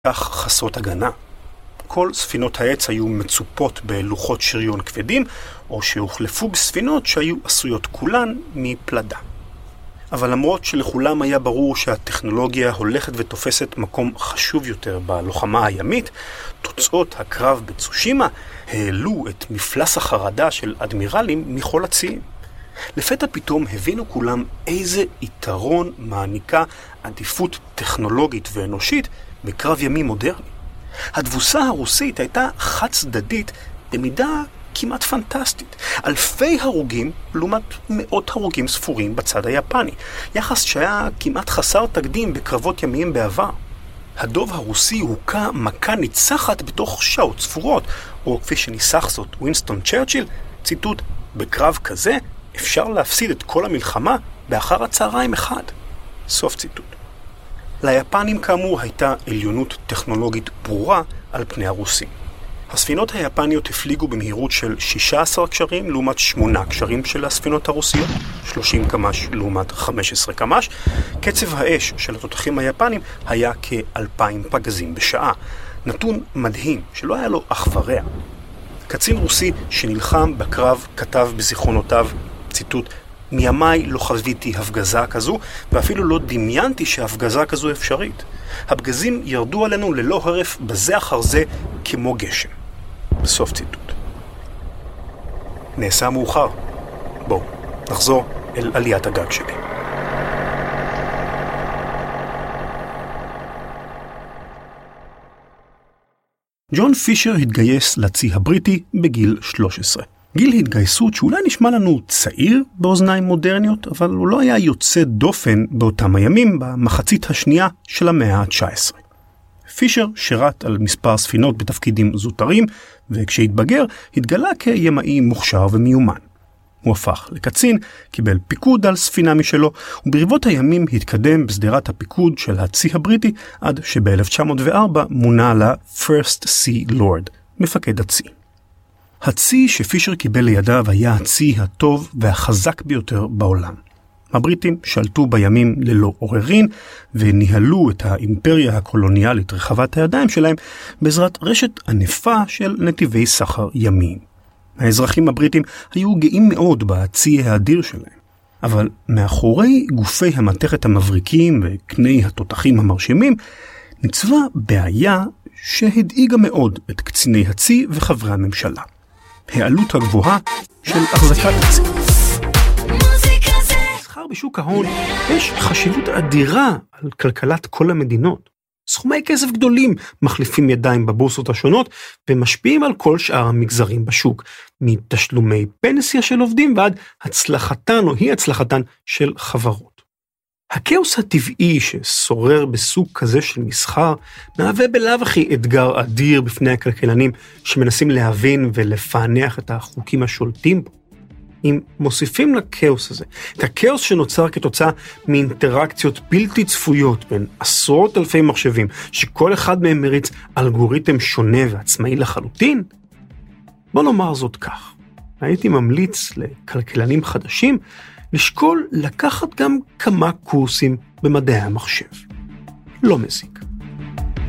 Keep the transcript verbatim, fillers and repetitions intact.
כך חסרות הגנה. כל ספינות העץ היו מצופות בלוחות שריון כבדים, או שהוחלפו בספינות שהיו עשויות כולן מפלדה. אבל למרות שלכולם היה ברור שהטכנולוגיה הולכת ותופסת מקום חשוב יותר בלוחמה הימית, תוצאות הקרב בצושימה העלו את מפלס החרדה של אדמירלים מכל הציים. לפתע פתאום הבינו כולם איזה יתרון מעניקה עדיפות טכנולוגית ואנושית בקרב ימי מודרני. התבוסה הרוסית הייתה חד צדדית במידה כמעט פנטסטית. אלפי הרוגים לעומת מאות הרוגים ספורים בצד היפני. יחס שהיה כמעט חסר תקדים בקרבות ימיים בעבר. הדוב הרוסי הוקע מכה ניצחת בתוך שעות ספורות, או כפי שניסח זאת ווינסטון צ'רצ'יל, ציטוט, בקרב כזה אפשר להפסיד את כל המלחמה באחר הצהריים אחד. סוף ציטוט. ליפנים כאמור הייתה עליונות טכנולוגית ברורה על פני הרוסים. הספינות היפניות הפליגו במהירות של שישה עשר קשרים לעומת שמונה קשרים של הספינות הרוסיות, שלושים קמ"ש לעומת חמש עשרה קמ"ש. קצב האש של התותחים היפנים היה כאלפיים פגזים בשעה. נתון מדהים שלא היה לו אח ורע. קצין רוסי שנלחם בקרב כתב בזיכרונותיו, ציטוט, מימיי לא חוויתי הפגזה כזו, ואפילו לא דמיינתי שהפגזה כזו אפשרית. הפגזים ירדו עלינו ללא הרף בזה אחר זה כמו גשם. בסוף ציטוט. נעשה מאוחר. בואו, נחזור אל עליית הגג שלי. ג'ון פישר התגייס לצי הבריטי בגיל שלוש עשרה. גיל התגייסות שאולי נשמע לנו צעיר באוזניים מודרניות, אבל הוא לא היה יוצא דופן באותם הימים במחצית השנייה של המאה ה-תשע עשרה. פישר שירת על מספר ספינות בתפקידים זוטרים, וכשהתבגר התגלה כימאי מוכשר ומיומן. הוא הפך לקצין, קיבל פיקוד על ספינה משלו, וברבות הימים התקדם בסדרת הפיקוד של הצי הבריטי, עד שב-אלף תשע מאות וארבע מונה ל-First Sea Lord, מפקד הצי. הצי שפישר קיבל לידיו היה הצי הטוב והחזק ביותר בעולם. הבריטים שלטו בימים ללא עוררין, וניהלו את האימפריה הקולוניאלית רחבת הידיים שלהם בעזרת רשת ענפה של נתיבי סחר ימיים. האזרחים הבריטים היו גאים מאוד בצי האדיר שלהם. אבל מאחורי גופי המתכת המבריקים וקני התותחים המרשימים, ניצבה בעיה שהדאיגה מאוד את קציני הצי וחברי הממשלה. העלות הגבוהה של החזקת הצי. מסחר בשוק ההון יש חשיבות אדירה על כלכלת כל המדינות. סכומי כסף גדולים מחליפים ידיים בבורסות השונות ומשפיעים על כל שאר המגזרים בשוק, מתשלומי פנסיה של עובדים ועד הצלחתן או אי הצלחתן של חברות. הכאוס הטבעי ששורר בסוג כזה של מסחר מהווה בלאו הכי אתגר אדיר בפני הכלכלנים שמנסים להבין ולפענח את החוקים השולטים בו. אם מוסיפים לכאוס הזה, את הכאוס שנוצר כתוצאה מאינטראקציות בלתי צפויות בין עשרות אלפי מחשבים, שכל אחד מהם מריץ אלגוריתם שונה ועצמאי לחלוטין, בוא נאמר זאת כך. הייתי ממליץ לכלכלנים חדשים לשקול לקחת גם כמה קורסים במדעי המחשב. לא מזיק.